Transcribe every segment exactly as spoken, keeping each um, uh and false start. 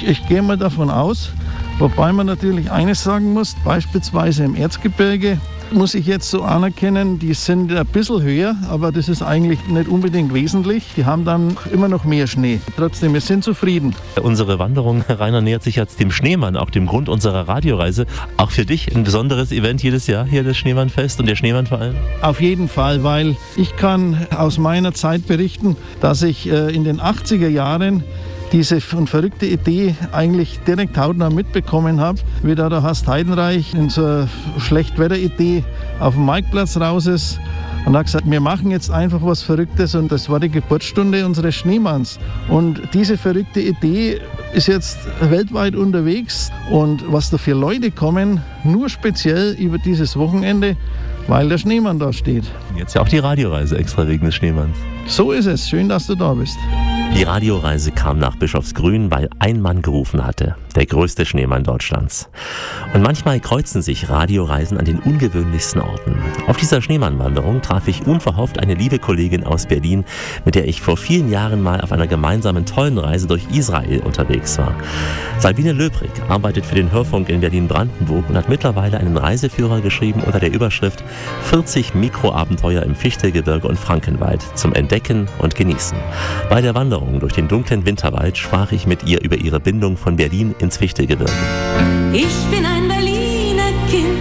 ich gehe mal davon aus, wobei man natürlich eines sagen muss, beispielsweise im Erzgebirge, muss ich jetzt so anerkennen, die sind ein bisschen höher, aber das ist eigentlich nicht unbedingt wesentlich. Die haben dann immer noch mehr Schnee. Trotzdem, wir sind zufrieden. Unsere Wanderung, Rainer, nähert sich jetzt dem Schneemann, auch dem Grund unserer Radioreise. Auch für dich ein besonderes Event jedes Jahr hier, das Schneemannfest und der Schneemann vor allem? Auf jeden Fall, weil ich kann aus meiner Zeit berichten, dass ich äh, in den achtziger Jahren diese verrückte Idee eigentlich direkt hautnah mitbekommen habe, wie da der Horst Heidenreich in so eine Schlechtwetter-Idee auf dem Marktplatz raus ist und hat gesagt, wir machen jetzt einfach was Verrücktes, und das war die Geburtsstunde unseres Schneemanns. Und diese verrückte Idee ist jetzt weltweit unterwegs, und was da für Leute kommen, nur speziell über dieses Wochenende, weil der Schneemann da steht. Jetzt ja auch die Radioreise extra wegen des Schneemanns. So ist es. Schön, dass du da bist. Die Radioreise kam nach Bischofsgrün, weil ein Mann gerufen hatte, der größte Schneemann Deutschlands. Und manchmal kreuzen sich Radioreisen an den ungewöhnlichsten Orten. Auf dieser Schneemannwanderung traf ich unverhofft eine liebe Kollegin aus Berlin, mit der ich vor vielen Jahren mal auf einer gemeinsamen tollen Reise durch Israel unterwegs war. Sabine Löbrig arbeitet für den Hörfunk in Berlin-Brandenburg und hat mittlerweile einen Reiseführer geschrieben unter der Überschrift vierzig Mikroabenteuer im Fichtelgebirge und Frankenwald zum Entdecken und Genießen. Bei der Wanderung durch den dunklen Winterwald sprach ich mit ihr über ihre Bindung von Berlin ins Fichtelgebirge. Ich bin ein Berliner Kind,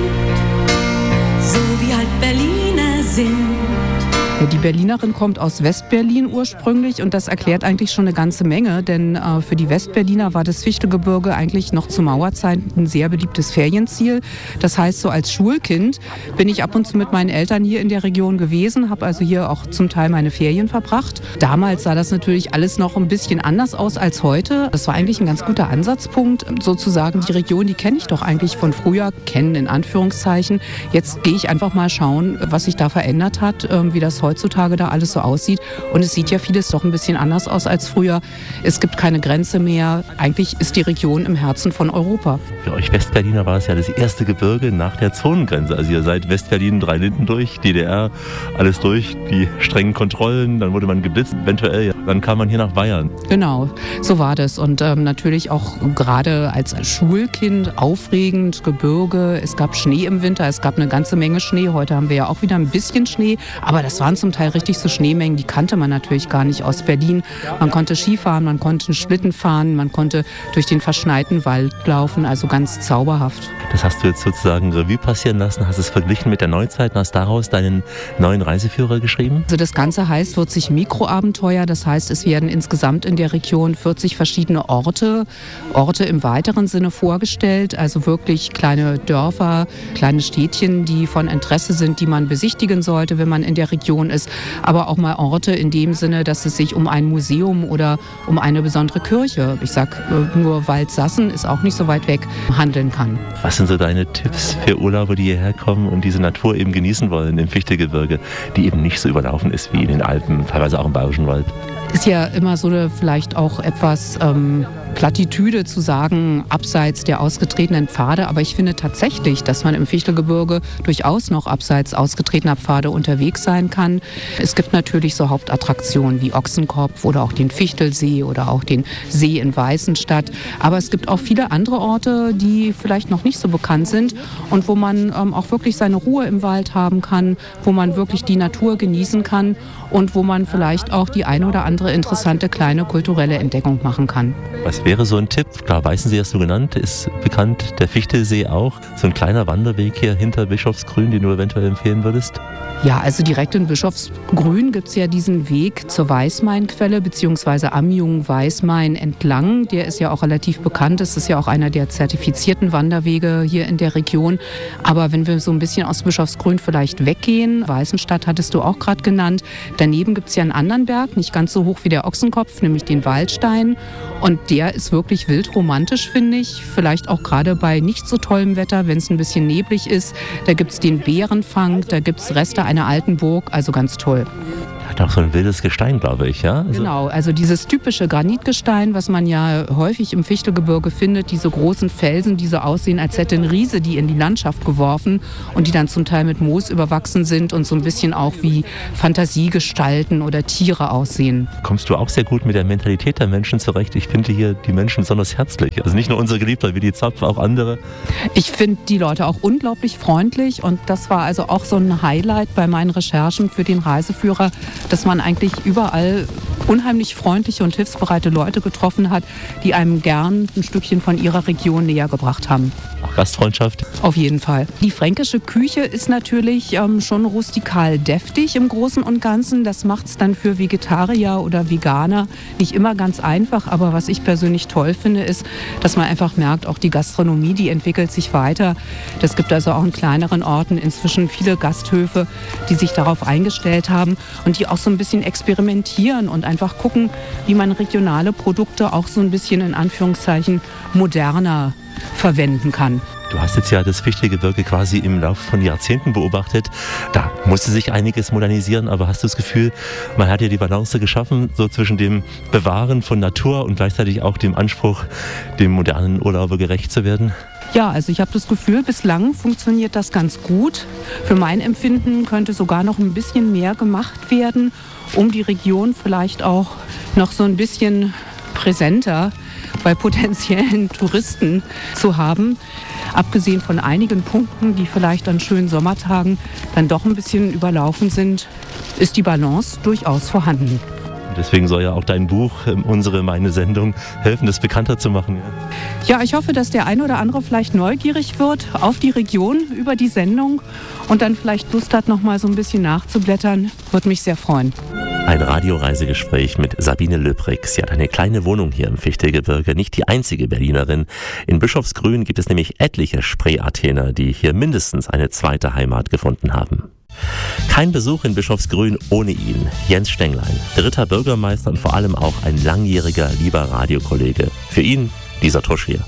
so wie halt Berliner sind. Die Berlinerin kommt aus Westberlin ursprünglich, und das erklärt eigentlich schon eine ganze Menge, denn äh, für die Westberliner war das Fichtelgebirge eigentlich noch zu Mauerzeiten ein sehr beliebtes Ferienziel. Das heißt, so als Schulkind bin ich ab und zu mit meinen Eltern hier in der Region gewesen, habe also hier auch zum Teil meine Ferien verbracht. Damals sah das natürlich alles noch ein bisschen anders aus als heute. Das war eigentlich ein ganz guter Ansatzpunkt, sozusagen die Region, die kenne ich doch eigentlich von früher, kennen in Anführungszeichen. Jetzt gehe ich einfach mal schauen, was sich da verändert hat, äh, wie das heute heutzutage da alles so aussieht. Und es sieht ja vieles doch ein bisschen anders aus als früher. Es gibt keine Grenze mehr. Eigentlich ist die Region im Herzen von Europa. Für euch Westberliner war es ja das erste Gebirge nach der Zonengrenze. Also ihr seid Westberlin, drei Linden durch, D D R, alles durch, die strengen Kontrollen, dann wurde man geblitzt, eventuell, ja. Dann kam man hier nach Bayern. Genau, so war das. Und ähm, natürlich auch gerade als Schulkind aufregend, Gebirge. Es gab Schnee im Winter, es gab eine ganze Menge Schnee. Heute haben wir ja auch wieder ein bisschen Schnee, aber das waren zum Teil richtig so Schneemengen, die kannte man natürlich gar nicht aus Berlin. Man konnte Skifahren, man konnte Schlitten fahren, man konnte durch den verschneiten Wald laufen, also ganz zauberhaft. Das hast du jetzt sozusagen Revue passieren lassen, hast es verglichen mit der Neuzeit und hast daraus deinen neuen Reiseführer geschrieben? Also das Ganze heißt vierzig Mikroabenteuer, das heißt, es werden insgesamt in der Region vierzig verschiedene Orte, Orte im weiteren Sinne vorgestellt, also wirklich kleine Dörfer, kleine Städtchen, die von Interesse sind, die man besichtigen sollte, wenn man in der Region ist, aber auch mal Orte in dem Sinne, dass es sich um ein Museum oder um eine besondere Kirche, ich sag nur Waldsassen, ist auch nicht so weit weg, handeln kann. Was sind so deine Tipps für Urlauber, die hierher kommen und diese Natur eben genießen wollen im Fichtelgebirge, die eben nicht so überlaufen ist wie in den Alpen, teilweise auch im Bayerischen Wald? Ist ja immer so eine vielleicht auch etwas ähm, Plattitüde zu sagen, abseits der ausgetretenen Pfade. Aber ich finde tatsächlich, dass man im Fichtelgebirge durchaus noch abseits ausgetretener Pfade unterwegs sein kann. Es gibt natürlich so Hauptattraktionen wie Ochsenkopf oder auch den Fichtelsee oder auch den See in Weißenstadt. Aber es gibt auch viele andere Orte, die vielleicht noch nicht so bekannt sind und wo man ähm, auch wirklich seine Ruhe im Wald haben kann, wo man wirklich die Natur genießen kann und wo man vielleicht auch die eine oder andere interessante kleine kulturelle Entdeckung machen kann. Was wäre so ein Tipp? Klar, Weißensee hast du genannt, ist bekannt, der Fichtelsee auch. So ein kleiner Wanderweg hier hinter Bischofsgrün, den du eventuell empfehlen würdest? Ja, also direkt in Bischofsgrün gibt es ja diesen Weg zur Weißmainquelle beziehungsweise am Jungen Weißmain entlang. Der ist ja auch relativ bekannt. Das ist ja auch einer der zertifizierten Wanderwege hier in der Region. Aber wenn wir so ein bisschen aus Bischofsgrün vielleicht weggehen, Weißenstadt hattest du auch gerade genannt, daneben gibt es ja einen anderen Berg, nicht ganz so hoch wie der Ochsenkopf, nämlich den Waldstein. Und der ist wirklich wildromantisch, finde ich. Vielleicht auch gerade bei nicht so tollem Wetter, wenn es ein bisschen neblig ist. Da gibt es den Bärenfang, da gibt es Reste einer alten Burg, also ganz toll. Hat auch so ein wildes Gestein, glaube ich, ja? Also genau, also dieses typische Granitgestein, was man ja häufig im Fichtelgebirge findet, diese großen Felsen, die so aussehen, als hätte ein Riese die in die Landschaft geworfen und die dann zum Teil mit Moos überwachsen sind und so ein bisschen auch wie Fantasiegestalten oder Tiere aussehen. Kommst du auch sehr gut mit der Mentalität der Menschen zurecht? Ich finde hier die Menschen besonders herzlich. Also nicht nur unsere Geliebter wie die Zapf, auch andere. Ich finde die Leute auch unglaublich freundlich und das war also auch so ein Highlight bei meinen Recherchen für den Reiseführer, dass man eigentlich überall unheimlich freundliche und hilfsbereite Leute getroffen hat, die einem gern ein Stückchen von ihrer Region näher gebracht haben. Auch Gastfreundschaft? Auf jeden Fall. Die fränkische Küche ist natürlich ähm, schon rustikal deftig im Großen und Ganzen. Das macht es dann für Vegetarier oder Veganer nicht immer ganz einfach. Aber was ich persönlich toll finde, ist, dass man einfach merkt, auch die Gastronomie, die entwickelt sich weiter. Es gibt also auch in kleineren Orten inzwischen viele Gasthöfe, die sich darauf eingestellt haben und die auch so ein bisschen experimentieren und einfach gucken, wie man regionale Produkte auch so ein bisschen in Anführungszeichen moderner verwenden kann. Du hast jetzt ja das Fichtelgebirge quasi im Laufe von Jahrzehnten beobachtet. Da musste sich einiges modernisieren, aber hast du das Gefühl, man hat ja die Balance geschaffen, so zwischen dem Bewahren von Natur und gleichzeitig auch dem Anspruch, dem modernen Urlauber gerecht zu werden? Ja, also ich habe das Gefühl, bislang funktioniert das ganz gut. Für mein Empfinden könnte sogar noch ein bisschen mehr gemacht werden, um die Region vielleicht auch noch so ein bisschen präsenter bei potenziellen Touristen zu haben. Abgesehen von einigen Punkten, die vielleicht an schönen Sommertagen dann doch ein bisschen überlaufen sind, ist die Balance durchaus vorhanden. Deswegen soll ja auch dein Buch, unsere, meine Sendung, helfen, das bekannter zu machen. Ja, ja, ich hoffe, dass der eine oder andere vielleicht neugierig wird auf die Region über die Sendung und dann vielleicht Lust hat, noch mal so ein bisschen nachzublättern. Würde mich sehr freuen. Ein Radioreisegespräch mit Sabine Löbrig. Sie hat eine kleine Wohnung hier im Fichtelgebirge, nicht die einzige Berlinerin. In Bischofsgrün gibt es nämlich etliche Spree-Athener, die hier mindestens eine zweite Heimat gefunden haben. Kein Besuch in Bischofsgrün ohne ihn. Jens Stenglein, dritter Bürgermeister und vor allem auch ein langjähriger, lieber Radiokollege. Für ihn dieser Tusch hier.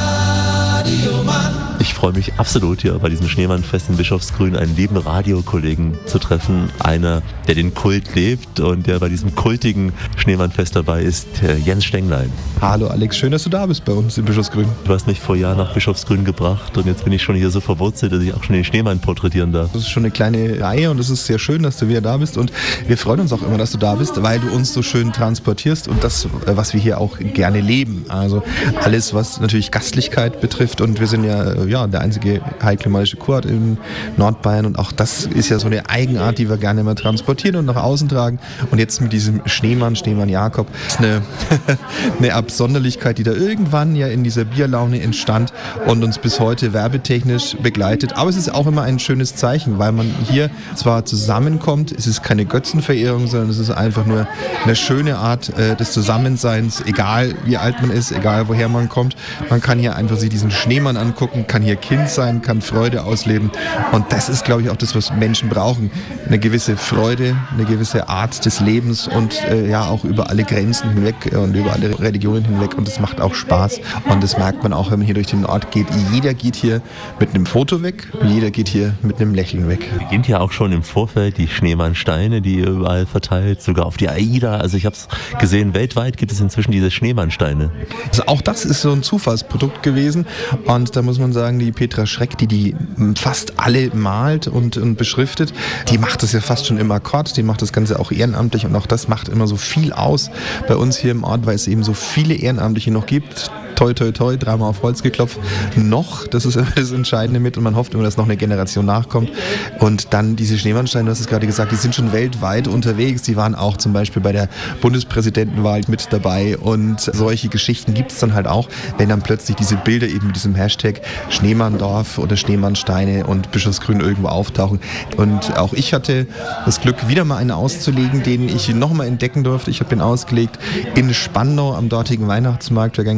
Ich freue mich absolut, hier bei diesem Schneemannfest in Bischofsgrün einen lieben Radiokollegen zu treffen. Einer, der den Kult lebt und der bei diesem kultigen Schneemannfest dabei ist, Jens Stenglein. Hallo Alex, schön, dass du da bist bei uns in Bischofsgrün. Du hast mich vor Jahren nach Bischofsgrün gebracht und jetzt bin ich schon hier so verwurzelt, dass ich auch schon den Schneemann porträtieren darf. Das ist schon eine kleine Reihe und es ist sehr schön, dass du wieder da bist und wir freuen uns auch immer, dass du da bist, weil du uns so schön transportierst und das, was wir hier auch gerne leben. Also alles, was natürlich Gastlichkeit betrifft und wir sind ja, ja der einzige heilklimatische Kurort in Nordbayern und auch das ist ja so eine Eigenart, die wir gerne mal transportieren und nach außen tragen und jetzt mit diesem Schneemann, Schneemann Jakob, ist eine, eine Absonderlichkeit, die da irgendwann ja in dieser Bierlaune entstand und uns bis heute werbetechnisch begleitet, aber es ist auch immer ein schönes Zeichen, weil man hier zwar zusammenkommt, es ist keine Götzenverehrung, sondern es ist einfach nur eine schöne Art äh, des Zusammenseins, egal wie alt man ist, egal woher man kommt, man kann hier einfach sich diesen Schneemann angucken, kann hier Kind sein, kann Freude ausleben und das ist, glaube ich, auch das, was Menschen brauchen. Eine gewisse Freude, eine gewisse Art des Lebens und äh, ja auch über alle Grenzen hinweg und über alle Religionen hinweg und das macht auch Spaß und das merkt man auch, wenn man hier durch den Ort geht. Jeder geht hier mit einem Foto weg, jeder geht hier mit einem Lächeln weg. Beginnt ja auch schon im Vorfeld die Schneemannsteine, die ihr überall verteilt, sogar auf die AIDA. Also ich habe es gesehen, weltweit gibt es inzwischen diese Schneemannsteine. Also auch das ist so ein Zufallsprodukt gewesen und da muss man sagen, die Petra Schreck, die die fast alle malt und, und beschriftet, die macht das ja fast schon im Akkord, die macht das Ganze auch ehrenamtlich und auch das macht immer so viel aus bei uns hier im Ort, weil es eben so viele Ehrenamtliche noch gibt. Toi, toi, toi, dreimal auf Holz geklopft. Noch, das ist immer das Entscheidende mit und man hofft immer, dass noch eine Generation nachkommt. Und dann diese Schneemannsteine, du hast es gerade gesagt, die sind schon weltweit unterwegs. Die waren auch zum Beispiel bei der Bundespräsidentenwahl mit dabei und solche Geschichten gibt es dann halt auch, wenn dann plötzlich diese Bilder eben mit diesem Hashtag Schneemanndorf oder Schneemannsteine und Bischofsgrün irgendwo auftauchen. Und auch ich hatte das Glück, wieder mal einen auszulegen, den ich nochmal entdecken durfte. Ich habe ihn ausgelegt in Spandau am dortigen Weihnachtsmarkt vergangenes Jahr.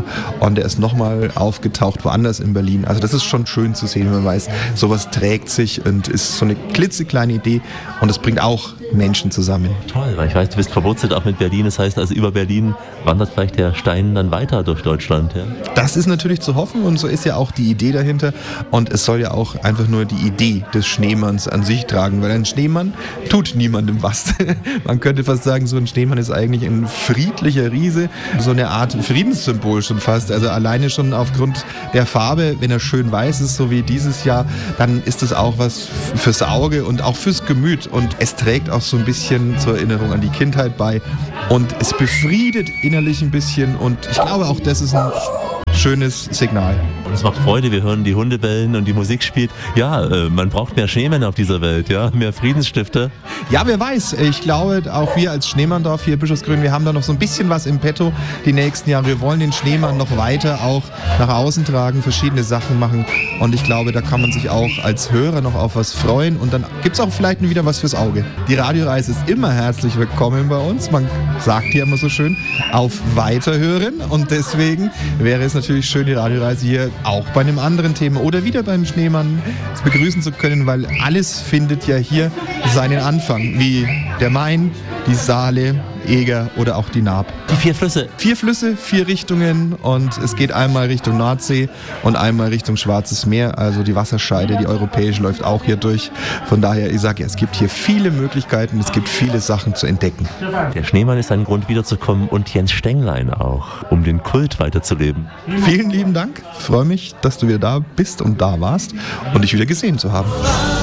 und der ist nochmal aufgetaucht woanders in Berlin. Also das ist schon schön zu sehen, wenn man weiß, sowas trägt sich und ist so eine klitzekleine Idee und das bringt auch Menschen zusammen. Toll, weil ich weiß, du bist verwurzelt auch mit Berlin. Das heißt also, über Berlin wandert vielleicht der Stein dann weiter durch Deutschland. Ja? Das ist natürlich zu hoffen und so ist ja auch die Idee dahinter. Und es soll ja auch einfach nur die Idee des Schneemanns an sich tragen, weil ein Schneemann tut niemandem was. Man könnte fast sagen, so ein Schneemann ist eigentlich ein friedlicher Riese, so eine Art Friedenssymbol schon fast. Also alleine schon aufgrund der Farbe, wenn er schön weiß ist, so wie dieses Jahr, dann ist das auch was fürs Auge und auch fürs Gemüt. Und es trägt auch so ein bisschen zur Erinnerung an die Kindheit bei und es befriedet innerlich ein bisschen und ich glaube auch, das ist ein schönes Signal. Und es macht Freude, wir hören die Hunde bellen und die Musik spielt. Ja, äh, man braucht mehr Schneemänner auf dieser Welt, ja, mehr Friedensstifter. Ja, wer weiß. Ich glaube, auch wir als Schneemanndorf hier Bischofsgrün, wir haben da noch so ein bisschen was im Petto die nächsten Jahre. Wir wollen den Schneemann noch weiter auch nach außen tragen, verschiedene Sachen machen und ich glaube, da kann man sich auch als Hörer noch auf was freuen und dann gibt es auch vielleicht wieder was fürs Auge. Die Radioreise ist immer herzlich willkommen bei uns. Man sagt hier immer so schön, auf Weiterhören und deswegen wäre es natürlich schön, die Radioreise hier auch bei einem anderen Thema oder wieder beim Schneemann begrüßen zu können, weil alles findet ja hier seinen Anfang, wie der Main, die Saale, Eger oder auch die Naab. Die vier Flüsse. Vier Flüsse, vier Richtungen und es geht einmal Richtung Nordsee und einmal Richtung Schwarzes Meer. Also die Wasserscheide, die europäische, läuft auch hier durch. Von daher, ich sage ja, es gibt hier viele Möglichkeiten, es gibt viele Sachen zu entdecken. Der Schneemann ist ein Grund wiederzukommen und Jens Stenglein auch, um den Kult weiterzuleben. Vielen lieben Dank. Ich freue mich, dass du wieder da bist und da warst und dich wieder gesehen zu haben.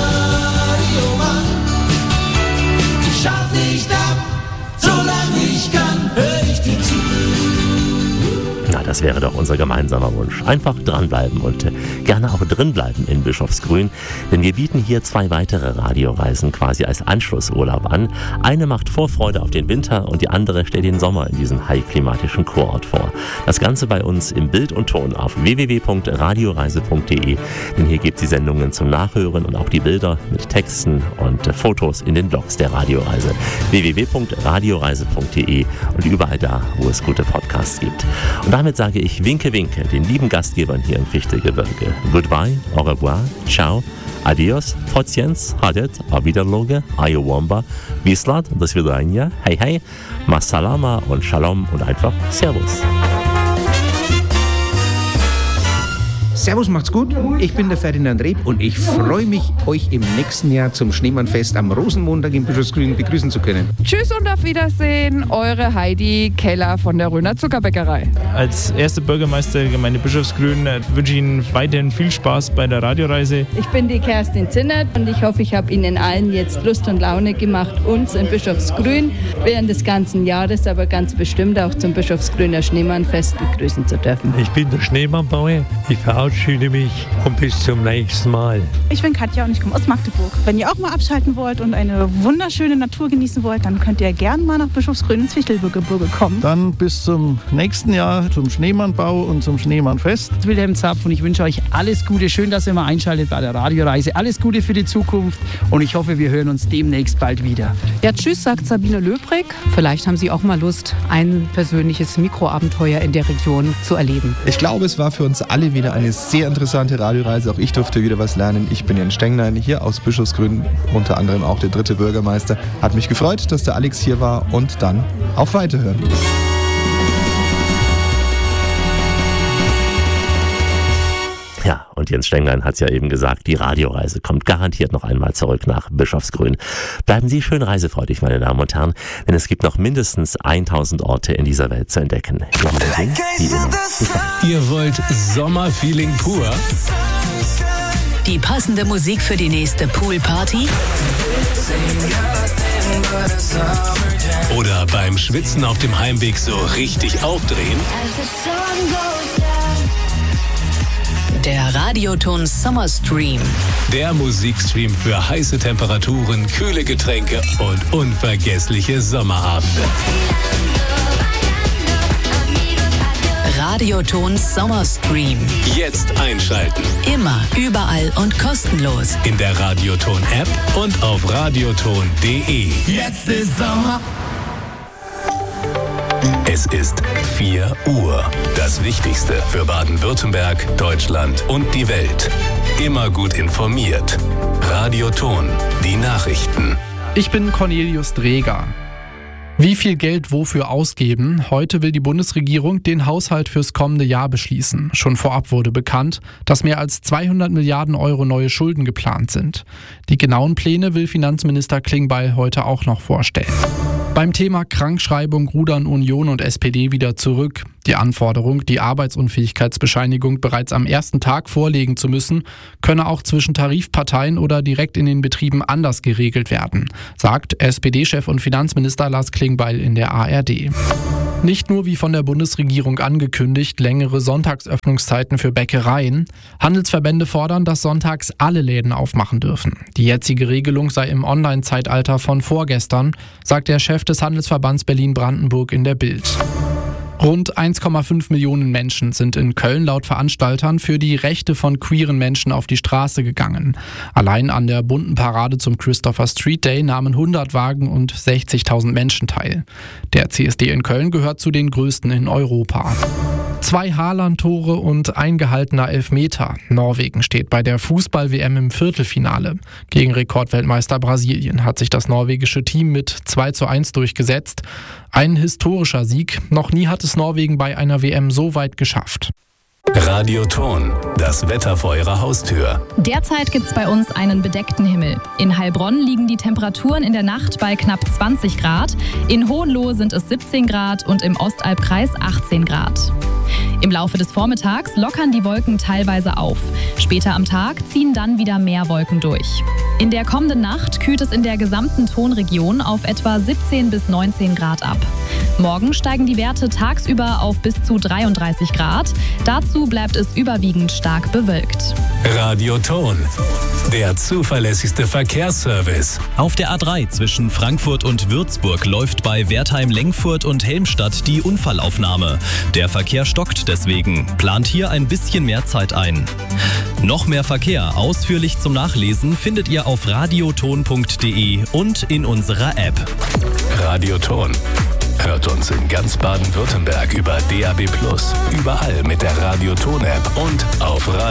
Ich schaff nicht ab, solange ich kann, hör ich dir zu. Na, das wäre doch unser gemeinsamer Wunsch. Einfach dranbleiben und äh, gerne auch drinbleiben in Bischofsgrün, denn wir bieten hier zwei weitere Radioreisen quasi als Anschlussurlaub an. Eine macht Vorfreude auf den Winter und die andere stellt den Sommer in diesem high-klimatischen Kurort vor. Das Ganze bei uns im Bild und Ton auf w w w punkt radioreise punkt d e, denn hier gibt es die Sendungen zum Nachhören und auch die Bilder mit Texten und äh, Fotos in den Blogs der Radioreise. w w w punkt radioreise punkt d e und überall da, wo es gute Podcasts gibt. Und damit sage ich Winke Winke den lieben Gastgebern hier im Fichtelgebirge. Goodbye, au revoir, ciao, adios, Potjens, Hadet, auf Wiederloge, Ayowamba, Wislat, das Vidania, hey hey, Masalama und Shalom und einfach Servus. Servus, macht's gut. Ich bin der Ferdinand Reb und ich freue mich, euch im nächsten Jahr zum Schneemannfest am Rosenmontag in Bischofsgrün begrüßen zu können. Tschüss und auf Wiedersehen, eure Heidi Keller von der Röner Zuckerbäckerei. Als erster Bürgermeister der Gemeinde Bischofsgrün wünsche ich Ihnen weiterhin viel Spaß bei der Radioreise. Ich bin die Kerstin Zinnert und ich hoffe, ich habe Ihnen allen jetzt Lust und Laune gemacht, uns in Bischofsgrün während des ganzen Jahres, aber ganz bestimmt auch zum Bischofsgrüner Schneemannfest begrüßen zu dürfen. Ich bin der Schneemannbauer. Ich verabschiede mich und bis zum nächsten Mal. Ich bin Katja und ich komme aus Magdeburg. Wenn ihr auch mal abschalten wollt und eine wunderschöne Natur genießen wollt, dann könnt ihr gerne mal nach Bischofsgrün ins Fichtelgebirge kommen. Dann bis zum nächsten Jahr zum Schneemannbau und zum Schneemannfest. Wilhelm Zapf und ich wünsche euch alles Gute. Schön, dass ihr mal einschaltet bei der Radioreise. Alles Gute für die Zukunft und ich hoffe, wir hören uns demnächst bald wieder. Ja, tschüss, sagt Sabine Löbrig. Vielleicht haben Sie auch mal Lust, ein persönliches Mikroabenteuer in der Region zu erleben. Ich glaube, es war für uns alle wieder eine sehr interessante Radioreise. Auch ich durfte wieder was lernen. Ich bin Jens Stenglein, hier aus Bischofsgrün, unter anderem auch der dritte Bürgermeister. Hat mich gefreut, dass der Alex hier war und dann auf Weiterhören. Ja, und Jens Stenglein hat es ja eben gesagt, die Radioreise kommt garantiert noch einmal zurück nach Bischofsgrün. Bleiben Sie schön reisefreudig, meine Damen und Herren, denn es gibt noch mindestens tausend Orte in dieser Welt zu entdecken. Ihr wollt Sommerfeeling pur? Die passende Musik für die nächste Poolparty? Oder beim Schwitzen auf dem Heimweg so richtig aufdrehen? Der Radioton Summer Stream. Der Musikstream für heiße Temperaturen, kühle Getränke und unvergessliche Sommerabende. Radioton Summer Stream. Jetzt einschalten. Immer, überall und kostenlos. In der Radioton-App und auf radioton punkt de. Jetzt ist Sommer. Es ist vier Uhr. Das Wichtigste für Baden-Württemberg, Deutschland und die Welt. Immer gut informiert. Radioton, die Nachrichten. Ich bin Cornelius Dreger. Wie viel Geld wofür ausgeben? Heute will die Bundesregierung den Haushalt fürs kommende Jahr beschließen. Schon vorab wurde bekannt, dass mehr als zweihundert Milliarden Euro neue Schulden geplant sind. Die genauen Pläne will Finanzminister Klingbeil heute auch noch vorstellen. Beim Thema Krankschreibung rudern Union und S P D wieder zurück. Die Anforderung, die Arbeitsunfähigkeitsbescheinigung bereits am ersten Tag vorlegen zu müssen, könne auch zwischen Tarifparteien oder direkt in den Betrieben anders geregelt werden, sagt S P D-Chef und Finanzminister Lars Klingbeil in der A R D. Nicht nur wie von der Bundesregierung angekündigt, längere Sonntagsöffnungszeiten für Bäckereien. Handelsverbände fordern, dass sonntags alle Läden aufmachen dürfen. Die jetzige Regelung sei im Online-Zeitalter von vorgestern, sagt der Chef des Handelsverbands Berlin-Brandenburg in der Bild. Rund eins Komma fünf Millionen Menschen sind in Köln laut Veranstaltern für die Rechte von queeren Menschen auf die Straße gegangen. Allein an der bunten Parade zum Christopher Street Day nahmen hundert Wagen und sechzigtausend Menschen teil. Der C S D in Köln gehört zu den größten in Europa. Zwei Haaland-Tore und ein gehaltener Elfmeter. Norwegen steht bei der Fußball-W M im Viertelfinale. Gegen Rekordweltmeister Brasilien hat sich das norwegische Team mit zwei zu eins durchgesetzt. Ein historischer Sieg. Noch nie hat es Norwegen bei einer W M so weit geschafft. Radioton, das Wetter vor Ihrer Haustür. Derzeit gibt's bei uns einen bedeckten Himmel. In Heilbronn liegen die Temperaturen in der Nacht bei knapp zwanzig Grad. In Hohenlohe sind es siebzehn Grad und im Ostalbkreis achtzehn Grad. Im Laufe des Vormittags lockern die Wolken teilweise auf. Später am Tag ziehen dann wieder mehr Wolken durch. In der kommenden Nacht kühlt es in der gesamten Tonregion auf etwa siebzehn bis neunzehn Grad ab. Morgen steigen die Werte tagsüber auf bis zu dreiunddreißig Grad. Dazu bleibt es überwiegend stark bewölkt. Radioton, der zuverlässigste Verkehrsservice. Auf der A drei zwischen Frankfurt und Würzburg läuft bei Wertheim-Lengfurt und Helmstadt die Unfallaufnahme. Der Verkehr stockt deswegen. Plant hier ein bisschen mehr Zeit ein. Noch mehr Verkehr ausführlich zum Nachlesen findet ihr auf radioton punkt de und in unserer App. Radioton. Hört uns in ganz Baden-Württemberg über D A B plus, überall mit der Radioton-App und auf Radio